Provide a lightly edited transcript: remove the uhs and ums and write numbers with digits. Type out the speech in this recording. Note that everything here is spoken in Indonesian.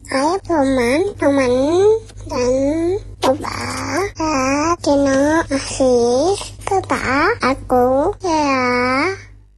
Ayah teman dan coba Tino ngasih ke aku ya